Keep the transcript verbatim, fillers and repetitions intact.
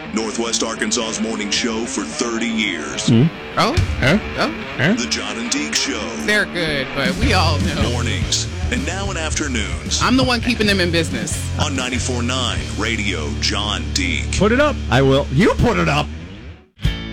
Northwest Arkansas's morning show for thirty years. Mm. Oh, Huh? oh, Huh? The John and Deke Show. they're good, but we all know. Mornings and now in afternoons I'm the one keeping them in business. on ninety-four point nine Radio John Deke. Put it up. I will. You put it up.